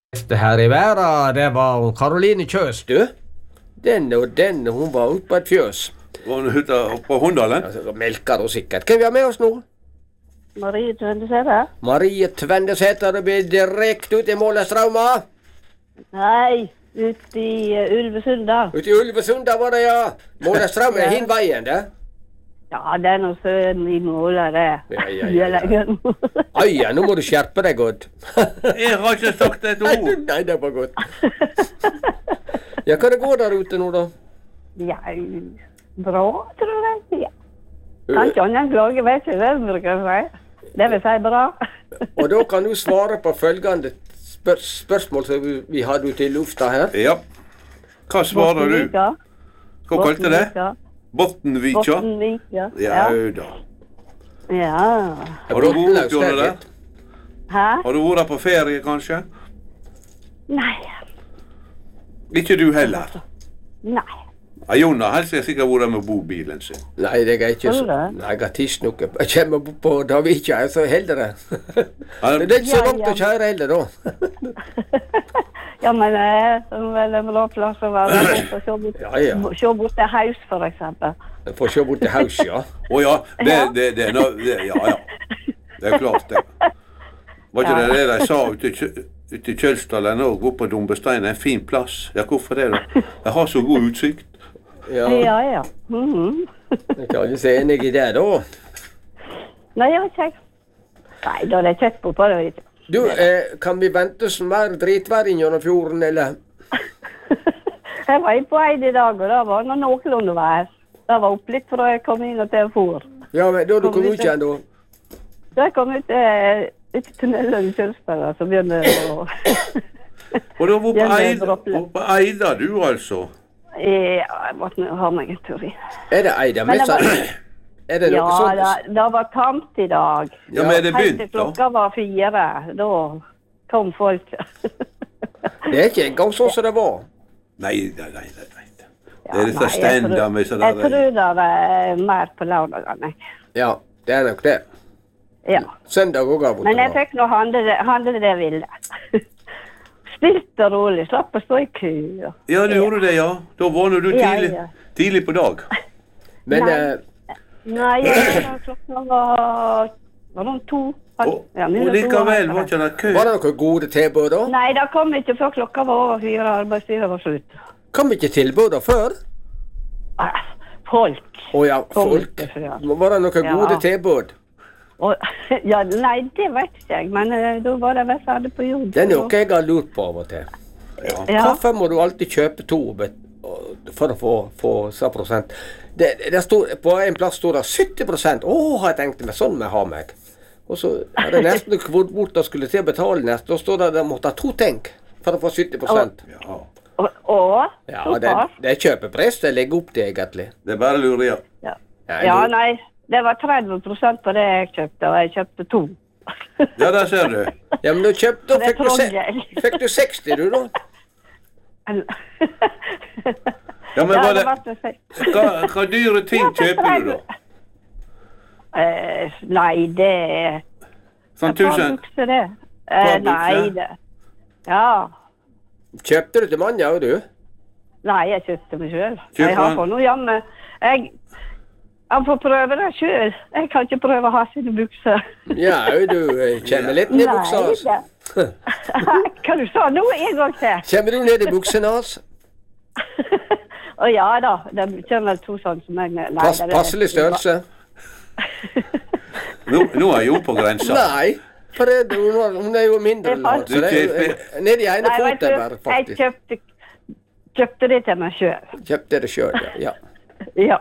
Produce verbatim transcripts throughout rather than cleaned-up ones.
Det her i verden, det var hun Karoline Kjøs, du. Den og den, hun var ute på et fjøs. Var hun ute på Hunddalen? Altså, melker hun sikkert. Hvem vi har med oss nå? Marie Tvendesæter. Marie Tvendesæter, det blir direkte ut i Målestrauma. Nei, ut i uh, Ulvesunda. Ut i Ulvesunda var det, ja. Målestrauma er hin veien, det. Ja, det er noe søren i målet, det. Ja, ja, ja, ja. ja. Ai, ja, nå må du skjerpe deg godt. Jeg har ikke sagt et ord. Nei, det var godt. Ja, hva det går der ute nå, da? Ja, bra, tror jeg. Ja. Kan ikke annet klage, vet ikke det, bruker jeg si. Det vil si bra. Og da kan du svare på følgende spør spørsmål som vi, vi hadde ute i lufta her. Ja. Hva svarer du? Hva kalte det? Bottenvika? Bottenvika, ja. Ja da. Ja. Har du vært ute der? Hæ? Har du vært på ferie, kanskje? Nei. Ikke du heller? Nei. Ja, Jonna helst jeg sikkert vært med bobilen sin. Nei, det er ikke så. Nei, jeg har tids noe. Jeg kommer på Davika, så helder det. Det er ikke så langt å kjøre heller, da. Ja, men det er som vel en bra plass å være. Se bort, ja, ja. Se bort til Haus, for eksempel. For se bort til Haus, ja. Å oh, ja, det, det, det, no, det, ja, ja. Det er klart, det. Var ikke det det de sa ute i, ute i Kjølsdalen og gå på Dombestein, en fin plass? Ja, hvorfor det da? Jeg har så god utsikt. Ja, ja. ja. Mm -hmm. Jeg kan ikke se enig i det, da. Nei, jeg vet ikke. Nei, da er det kjøtt på på det, ikke. Du, eh, kan vi vente oss mer dritvær gjennom fjorden, eller? Jeg var på Eid i dag, og det var noe noenlunde vær. Det var opp litt fra jeg kom inn og til jeg for. Ja, men da du kom ut igjen, da? Da jeg kom ut, eh, ut i tunnelen i Kjølsberg, så begynner det å... Og du var på Eida, på Eida du, altså? Ja, jeg måtte ha meg en tur i. Er det Eida? Men var... Er det ja, noe sånt? det, det var tamt i dag. Ja, men er det begynt, da? Helt til klokka var fire, da kom folk. Det er ikke engang sånn som det var. Nei, nei, nei, nei. Det er disse stender med sånn der... Jeg tror det er mer på lørdagene. Ja, det er nok det. Ja. Søndag også av og til. Men jeg fikk nå handle det, handle det jeg ville. Stilt og rolig, slapp å stå i kø. Ja, du gjorde det, ja. Da var du tidlig, ja, ja. tidlig på dag. Men... Nei. Eh, Nei, ja, klokka var... Var det to? Og, ja, og likevel var ikke det kø. Var det noen gode tilbud da? Nei, det kom ikke før klokka var over fire, arbeidstiden var slutt. Kom ikke tilbud da før? Ah, folk. Å ja, folk. Var det noen ja. gode tilbud? Og, ja, nei, det vet ikke jeg, men uh, da var det vel ferdig på jobb. Det er noe jeg har lurt på av og til. Ja. Ja. Hvorfor må du alltid kjøpe to for å få, få så prosent? Det, det stod, på en plass stod det sytti prosent. Åh, har jeg tenkt meg, sånn må jeg ha meg. Og så er det nesten hvor bort da skulle til å betale nest. Da stod det at jeg måtte ha to tenk for å få sytti prosent. Ja, og, og, ja det, det er kjøpepress, det legger opp det egentlig. Det er bare lurer, ja. Ja, ja, ja nei, det var tretti prosent på det jeg kjøpte, og jeg kjøpte to. Ja, der ser du. Ja, men da kjøpte, da fikk du, se, fikk du seksti, du da? Ja, men hva, det, hva, hva dyre ting kjøper du da? Uh, nei, det er... Sånn tusen? Det. Uh, nei, det... Ja. Kjøpte du til mannen, ja, du? Nei, jeg kjøpte meg selv. Jeg har på noe hjemme. Jeg... Han får prøve det selv. Jeg kan ikke prøve å ha sine bukser. Ja, du kommer litt ned i buksa hans. Hva du sa nå en gang til? Kommer du ned i buksene hans? Å ja da, det kommer vel to sånn som jeg... Nei, Pass, passelig størrelse. nå, nå er jo på grensa. Nei, for det, hun, hun er jo mindre lag, så det er ned i ene foten bare, faktisk. Jeg kjøpte, kjøpte det til meg selv. Kjøpte det selv, ja. ja. Ja.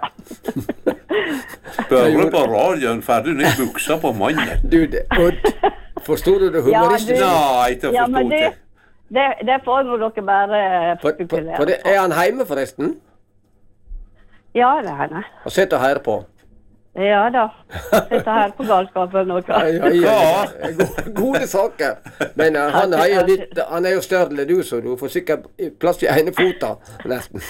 Spør du på radioen, ferdig ned buksa på mannen. Du, det, forstod du det humoristisk? Ja, Nei, ikke ja, forstod det. Det, det får nå dere bare spekulere. For det, er han hjemme forresten? Ja, det er han. Og sitter her på? Ja da, sitter her på galskapen og hva. Ja, ja, ja. Gode, gode saker. Men uh, han, er jo litt, han er jo større enn du, så du får sikkert plass i ene fota, nesten.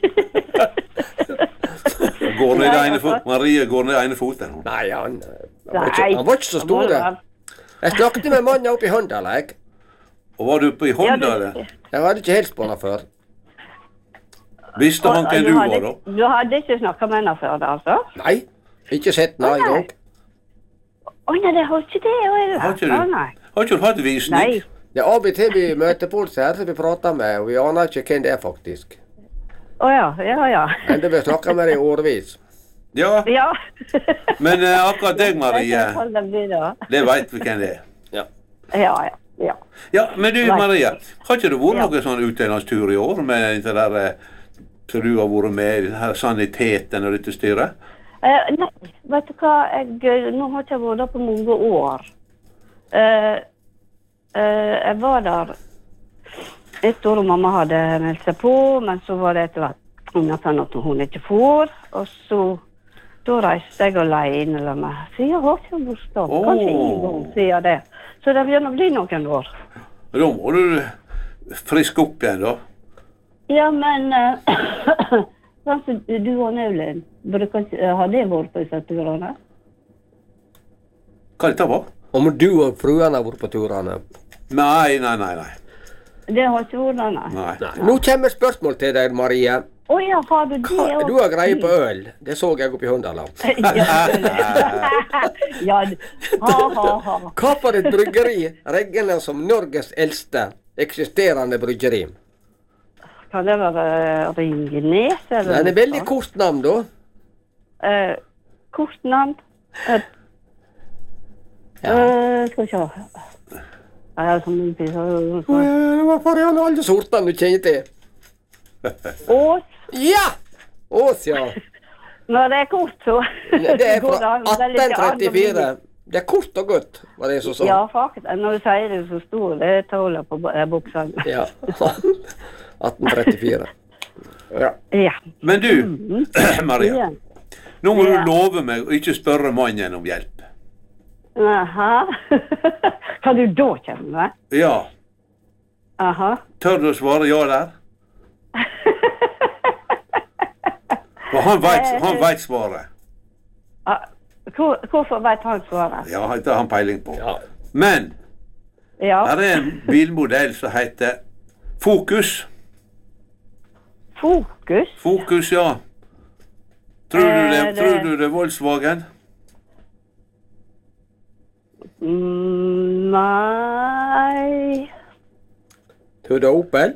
Går ned i ene fot. Marie går ned i ene foten. Nei, han, han, var ikke, han var ikke så stor. Jeg snakket med mannen oppe i Hunddal, jeg. Og var du på i Honda, eller? Jeg hadde ikke hilst på henne før. Visste han hvem du var, da? Du hadde ikke snakket med henne før, da, altså? Nei, ikke sett henne en gang. Å nei, det har ikke det, og er det? Har ikke du? Har ikke du hatt visning? Nei. Det er av og til vi møter folk her som vi prater med, og vi aner ikke hvem det er faktisk. Å ja, ja, ja. Men det vil snakke med deg i årevis. Ja, Ja. men uh, akkurat deg, Marie, Det blir da. det vet vi hvem det er. Ja. Ja, ja, ja. Ja, men du, Nei. Marie, har ikke det vært Ja. noen sånn utenlandstur i år med det der, uh, så du har vært med i denne saniteten og dette styret? Eh, nei, vet du hva, jeg, nå har ikke jeg vært der på mange år. Eh, eh, jeg var der et år og mamma hadde meldt seg på, men så var det etter hvert hun at hun ikke får, og så da reiste jeg alene eller meg. Så jeg har ikke bostad, Oh. kanskje en gang sier det. Så det vil nok bli noen år. Da må du friske opp igjen, da. Ja, men eh, kanskje du og Naulin, bruker ikke- har det vært på disse turene? Hva dette var? Om du og fruen har vært på turene. Nei, nei, nei, nei. Det har ikke vært det, nei. nei. Nei. Nå kommer et spørsmål til deg, Marie. Å ja, har du det Hva, også? du har greie på øl. Det så jeg oppe i Hundaland. Ja, du- ha, ha, ha. Hva for et bryggeri regnes som Norges eldste eksisterende bryggeri? Kan det være Ringnes, eller? Det er et veldig kort navn, da. Eh, kort navn. Eh, Ja. eh, skal vi se. Jeg har sånn en pizza. Hvorfor er han alle sortene du kjenner til? Ås. Ja! Ås, ja. Når det er kort, så Det er går fra an. Det er litt atten trettifire. annet. Det er kort og godt, var det som sa. Ja, faktisk. Når du sier det så stor, det tåler på bu- buksene. Ja. atten trettifire. Ja. Ja. Men du, Maria, Ja. nå må Ja. du love meg å ikke spørre mannen om hjelp. Aha. Hva du da kommer med? Ja, Aha. tør du å svare ja der? For han vet, han vet svaret. Ah, hvor, hvorfor vet han svaret? Ja, det har han peiling på. Ja. Men Ja. her er en bilmodell som heter Focus. Fokus? Focus, ja. Tror du det, Eh, det- tror du det er Volkswagen? Mm, nei. Tror du det er Opel?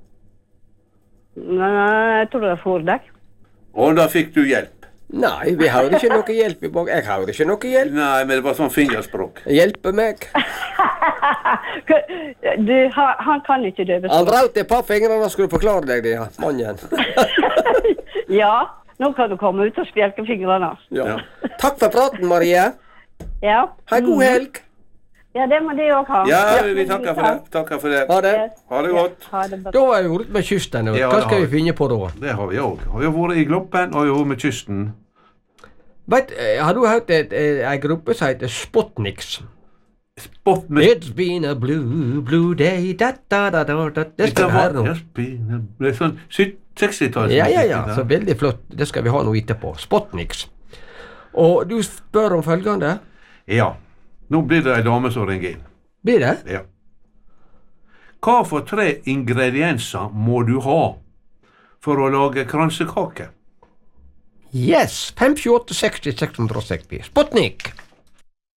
Nei, jeg tror det er Fordek. Og da fikk du hjelp. Nei, vi har ikke noe hjelp i bak. Jeg har ikke noe hjelp. Nei, men det var sånn fingerspråk. Hjelpe meg. Du, han, han kan ikke Han døvespråk. brøt et par fingre og skulle forklare deg det, ja. Mannen. Ja, nå kan du komme ut og spjelke fingrene. Ja. Ja. Takk for praten, Marie. Ja. Ha en god helg. Ja, det må de også ha. Ja, vi takker for det. Takker for det. Ha det. Ha det godt. Ha det bra. Da har vi vært med kysten. Ja, Hva det skal har vi vi. finne på da? Det har vi òg. Vi har vært i Gloppen og vi har vært med kysten. Vet, eh, har du hørt et, eh, en gruppe som heter Spotniks? Spott med It's been a blue, blue day, da, da, da, da, da. Det skal vi høre nå. Det er sånn sekstitalls. Ja, ja, ja. Så veldig flott. Det skal vi ha nå etterpå. Spotniks. Og du spør om følgende. Ja. Nå blir det ei dame som ringer inn. Blir det? Ja. Hva for tre ingredienser må du ha for å lage kransekake? Yes. fem sju åtte seksti seks seksti. Spotnik.